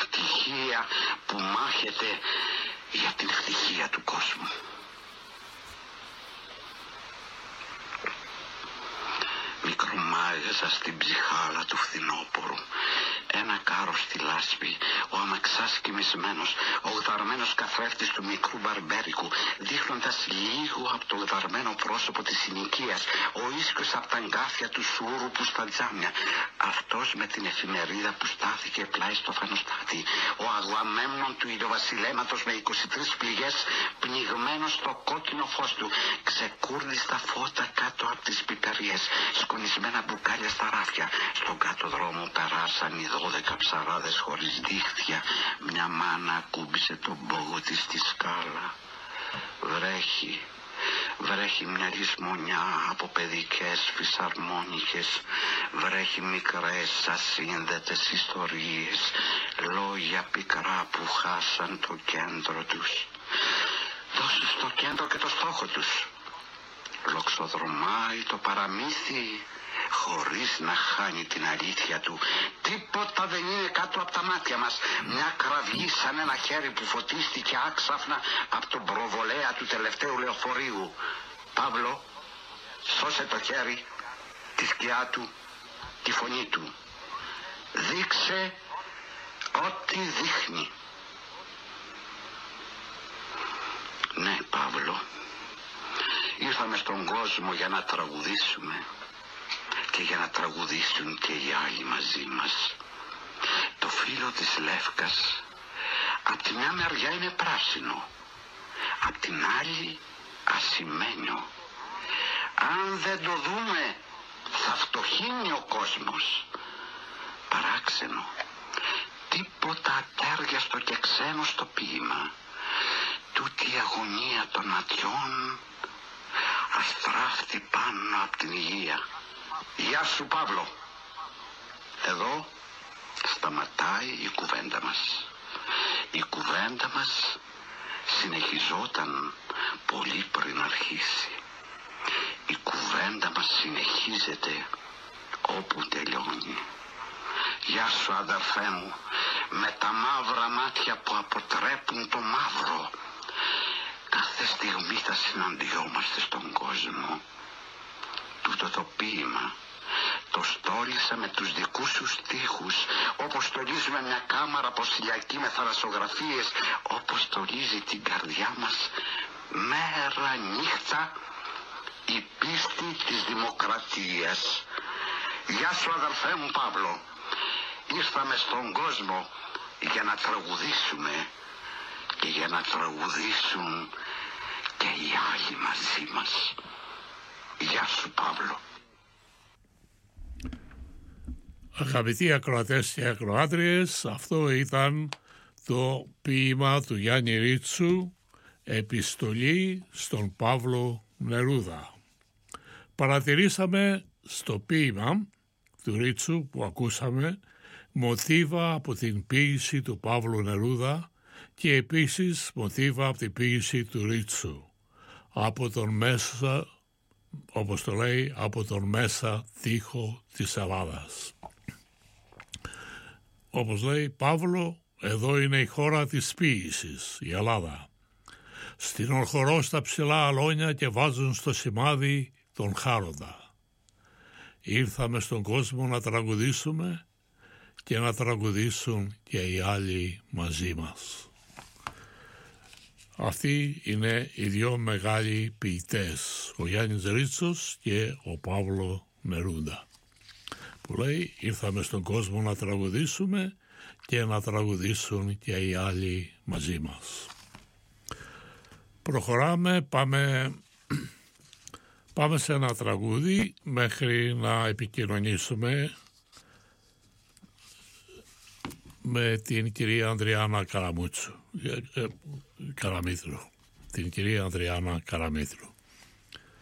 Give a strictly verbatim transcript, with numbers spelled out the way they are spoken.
ευτυχία που μάχεται για την ευτυχία του κόσμου. Μικρομάγεζα στην ψυχάλα του φθινόπορου, ένα κάρο στη λάσπη, ο αμαξάς κοιμισμένος, ο γδαρμένος καθρέφτης του μικρού μπαρμπέρικου, δείχνοντας λίγο από το γδαρμένο πρόσωπο της συνοικίας, ο ίσκιος από τα αγκάθια του σούρουπου στα τζάμια, αυτός με την εφημερίδα που στάθηκε πλάι στο φανοστάτη, ο Αγαμέμνων του ηλιοβασιλέματος με είκοσι τρεις πληγές πνιγμένος στο κόκκινο φως του, ξεκούρδιστα φώτα κάτω από τις πιπεριές, σκονισμένα μπουκάλια στα ράφια. Στον κάτω δρόμο περάσαν οι δώδεκα ψαράδες χωρίς δίχτυα. Μια μάνα ακούμπησε τον πόγο της στη σκάλα. Βρέχει, βρέχει μια λησμονιά από παιδικές φυσαρμόνικες. Βρέχει μικρές ασύνδετες ιστορίες, λόγια πικρά που χάσαν το κέντρο τους. Δώσουν στο κέντρο και το στόχο τους. Λοξοδρομάει το παραμύθι χωρίς να χάνει την αλήθεια του. Τίποτα δεν είναι κάτω από τα μάτια μας. Μια κραυγή σαν ένα χέρι που φωτίστηκε άξαφνα από τον προβολέα του τελευταίου λεωφορείου. Παύλο, σώσε το χέρι, τη σκιά του, τη φωνή του. Δείξε ό,τι δείχνει. Ναι, Παύλο. Ήρθαμε στον κόσμο για να τραγουδήσουμε και για να τραγουδήσουν και οι άλλοι μαζί μας. Το φύλλο της Λεύκας απ' τη μια μεριά είναι πράσινο, απ' την άλλη ασημένιο. Αν δεν το δούμε θα φτωχύνει ο κόσμος. Παράξενο, τίποτα ατέριαστο και ξένο στο ποίημα. Τούτη η αγωνία των ματιών αστράφτη πάνω από την υγεία. Γεια σου, Παύλο. Εδώ σταματάει η κουβέντα μας. Η κουβέντα μας συνεχιζόταν πολύ πριν αρχίσει. Η κουβέντα μας συνεχίζεται όπου τελειώνει. Γεια σου, αδερφέ μου, με τα μαύρα μάτια που αποτρέπουν το μαύρο. Κάθε στιγμή θα συναντιόμαστε στον κόσμο. Τούτο το ποίημα το στόλισα με τους δικούς σου στίχους, όπως στολίζουμε μια κάμαρα ποσιλιακή με θαλασσογραφίες, όπως στολίζει την καρδιά μας μέρα νύχτα η πίστη της δημοκρατίας. Γεια σου, αδερφέ μου, Παύλο. Ήρθαμε στον κόσμο για να τραγουδήσουμε και για να τραγουδήσουν και οι άλλοι μαζί μας. Γεια σου, Παύλο. Αγαπητοί ακροατές και ακροάτριες, αυτό ήταν το ποίημα του Γιάννη Ρίτσου, «Επιστολή στον Παύλο Νερούδα». Παρατηρήσαμε στο ποίημα του Ρίτσου που ακούσαμε μοτίβα από την ποίηση του Παύλου Νερούδα και επίσης μοτίβα από την ποίηση του Ρίτσου, από τον μέσα, όπως το λέει, από τον μέσα τοίχο της Ελλάδας. Όπως λέει, Παύλο, εδώ είναι η χώρα της ποίησης, η Ελλάδα. Στην ορχωρώ στα ψηλά αλόνια και βάζουν στο σημάδι τον χάροντα. Ήρθαμε στον κόσμο να τραγουδήσουμε και να τραγουδήσουν και οι άλλοι μαζί μας. Αυτοί είναι οι δύο μεγάλοι ποιητές, ο Γιάννης Ρίτσος και ο Παύλο Νερούδα, που λέει ήρθαμε στον κόσμο να τραγουδήσουμε και να τραγουδήσουν και οι άλλοι μαζί μας. Προχωράμε, πάμε, πάμε σε ένα τραγούδι μέχρι να επικοινωνήσουμε με την κυρία Ανδριάννα Καραμούτσου, Καραμήθρου, την κυρία Ανδριάννα Καραμήθρου.